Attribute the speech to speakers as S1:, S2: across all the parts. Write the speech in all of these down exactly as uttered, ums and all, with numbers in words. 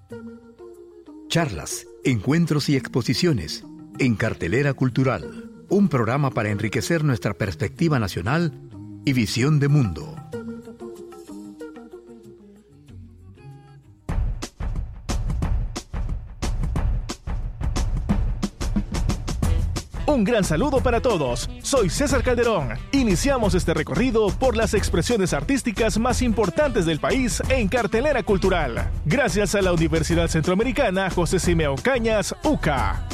S1: Charlas, encuentros y exposiciones en Cartelera Cultural, un programa para enriquecer nuestra perspectiva nacional y visión de mundo.
S2: Un gran saludo para todos. Soy César Calderón. Iniciamos este recorrido por las expresiones artísticas más importantes del país en Cartelera Cultural. Gracias a la Universidad Centroamericana José Simeón Cañas, U C A.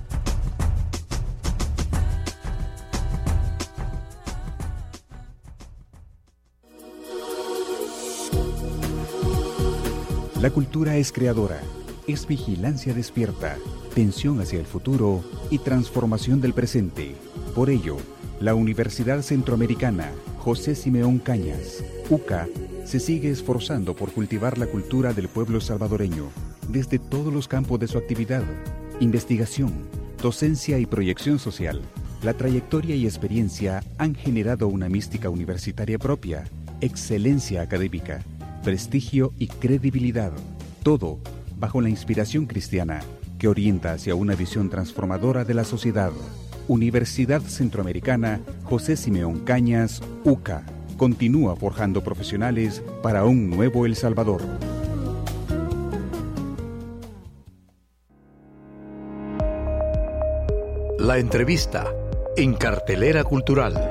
S3: La cultura es creadora, es vigilancia despierta, tensión hacia el futuro y transformación del presente. Por ello, la Universidad Centroamericana José Simeón Cañas, U C A, se sigue esforzando por cultivar la cultura del pueblo salvadoreño desde todos los campos de su actividad: investigación, docencia y proyección social. La trayectoria y experiencia han generado una mística universitaria propia, excelencia académica, prestigio y credibilidad. Todo bajo la inspiración cristiana que orienta hacia una visión transformadora de la sociedad. Universidad Centroamericana José Simeón Cañas, U C A, continúa forjando profesionales para un nuevo El Salvador.
S1: La entrevista en Cartelera Cultural.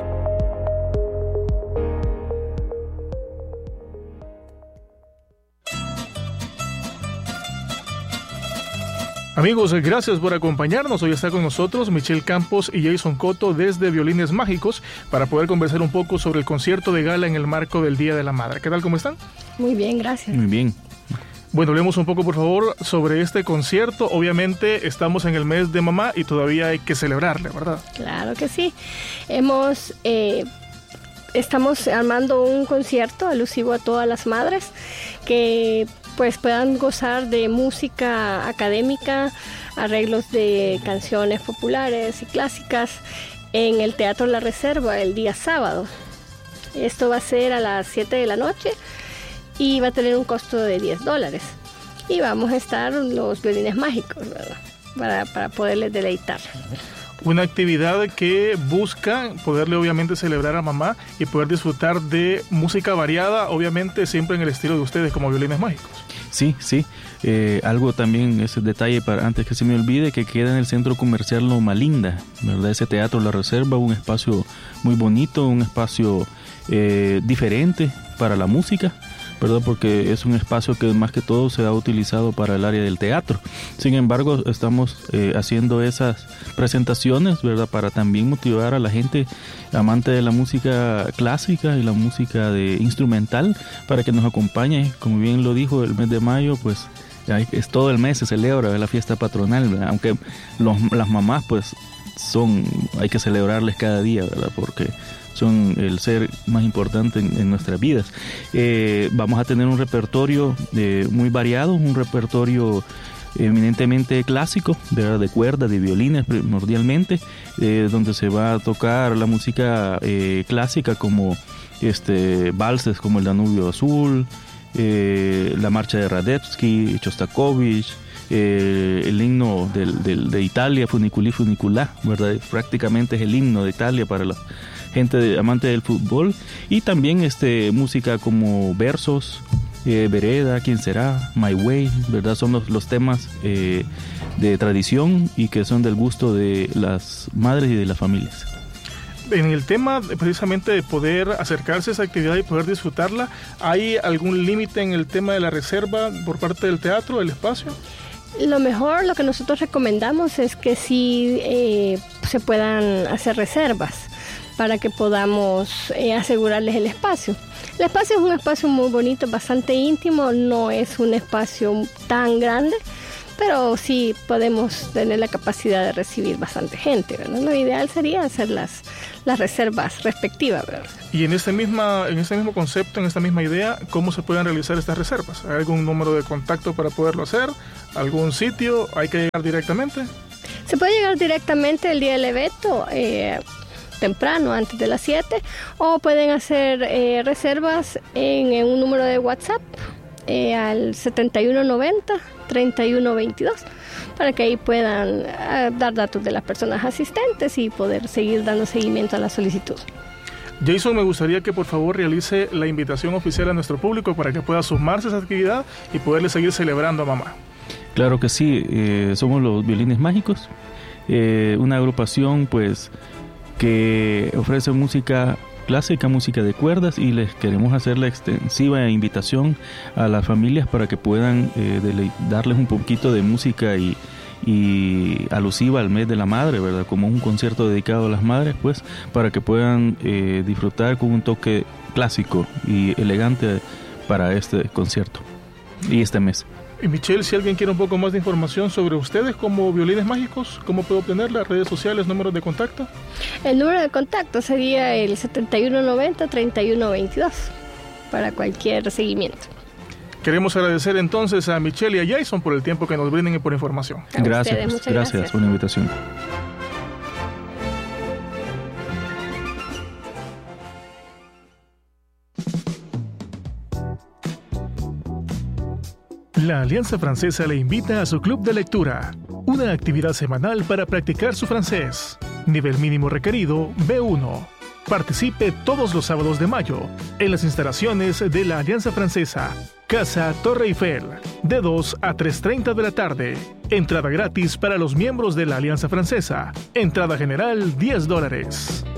S2: Amigos, gracias por acompañarnos. Hoy está con nosotros Michelle Campos y Jason Cotto desde Violines Mágicos para poder conversar un poco sobre el concierto de gala en el marco del Día de la Madre. ¿Qué tal? ¿Cómo están?
S4: Muy bien, gracias.
S5: Muy bien.
S2: Bueno, hablemos un poco, por favor, sobre este concierto. Obviamente estamos en el mes de mamá y todavía hay que celebrarle, ¿verdad?
S4: Claro que sí. Hemos... Eh, estamos armando un concierto alusivo a todas las madres que pues puedan gozar de música académica, arreglos de canciones populares y clásicas en el Teatro La Reserva el día sábado. Esto va a ser a las siete de la noche y va a tener un costo de diez dólares. Y vamos a estar los Violines Mágicos, ¿verdad? Para, para poderles deleitar.
S2: Una actividad que busca poderle obviamente celebrar a mamá y poder disfrutar de música variada, obviamente siempre en el estilo de ustedes como Violines Mágicos.
S5: Sí, sí. Eh, algo también, ese detalle, para antes que se me olvide, que queda en el Centro Comercial Loma Linda, ¿verdad? Ese Teatro La Reserva, un espacio muy bonito, un espacio eh, diferente para la música, ¿verdad? Porque es un espacio que más que todo se ha utilizado para el área del teatro. Sin embargo, estamos eh, haciendo esas presentaciones, ¿verdad? Para también motivar a la gente amante de la música clásica y la música de instrumental para que nos acompañe. Como bien lo dijo, el mes de mayo, pues es todo el mes, se celebra, es la fiesta patronal, ¿verdad? Aunque los, las mamás, pues son, hay que celebrarles cada día, ¿verdad? Porque son el ser más importante en, en nuestras vidas. Eh, vamos a tener un repertorio eh, muy variado, un repertorio eminentemente clásico, de, de cuerda, de violines primordialmente, eh, donde se va a tocar la música eh, clásica como este valses como el Danubio Azul, eh, la marcha de Radetzky, Shostakovich, eh, el himno del, del, de Italia, Funiculi Funiculà, ¿verdad? Prácticamente es el himno de Italia para la gente de, amante del fútbol, y también este música como versos, eh, Vereda, ¿Quién será?, My Way, ¿verdad? Son los, los temas eh, de tradición y que son del gusto de las madres y de las familias.
S2: En el tema precisamente de poder acercarse a esa actividad y poder disfrutarla, ¿hay algún límite en el tema de la reserva por parte del teatro, del espacio?
S4: Lo mejor, lo que nosotros recomendamos es que sí eh, se puedan hacer reservas para que podamos eh, asegurarles el espacio. El espacio es un espacio muy bonito, bastante íntimo, no es un espacio tan grande, pero sí podemos tener la capacidad de recibir bastante gente, ¿verdad? Lo ideal sería hacer las, las reservas respectivas, ¿verdad?
S2: Y en este, misma, en este mismo concepto, en esta misma idea, ¿cómo se pueden realizar estas reservas? ¿Hay algún número de contacto para poderlo hacer? ¿Algún sitio? ¿Hay que llegar directamente?
S4: Se puede llegar directamente el día del evento, eh, temprano, antes de las siete, o pueden hacer eh, reservas en, en un número de WhatsApp eh, al setenta y uno noventa, treinta y uno veintidós, para que ahí puedan eh, dar datos de las personas asistentes y poder seguir dando seguimiento a la solicitud.
S2: Jason, me gustaría que por favor realice la invitación oficial a nuestro público para que pueda sumarse a esa actividad y poderle seguir celebrando a mamá.
S5: Claro que sí, eh, somos los Violines Mágicos, eh, una agrupación pues que ofrece música clásica, música de cuerdas, y les queremos hacer la extensiva invitación a las familias para que puedan eh, dele- darles un poquito de música y, y alusiva al mes de la madre, ¿verdad? Como un concierto dedicado a las madres, pues, para que puedan eh, disfrutar con un toque clásico y elegante para este concierto y este mes.
S2: Y Michelle, si alguien quiere un poco más de información sobre ustedes como Violines Mágicos, ¿cómo puede obtenerla? ¿Redes sociales, números de contacto?
S4: El número de contacto sería el setenta y uno noventa, treinta y uno veintidós para cualquier seguimiento.
S2: Queremos agradecer entonces a Michelle y a Jason por el tiempo que nos brinden y por información.
S4: A
S5: Gracias,
S4: ustedes, muchas
S5: gracias
S4: gracias
S5: por la invitación.
S2: La Alianza Francesa le invita a su club de lectura, una actividad semanal para practicar su francés. Nivel mínimo requerido B uno. Participe todos los sábados de mayo en las instalaciones de la Alianza Francesa, Casa Torre Eiffel, de dos a tres y treinta de la tarde. Entrada gratis para los miembros de la Alianza Francesa. Entrada general diez dólares.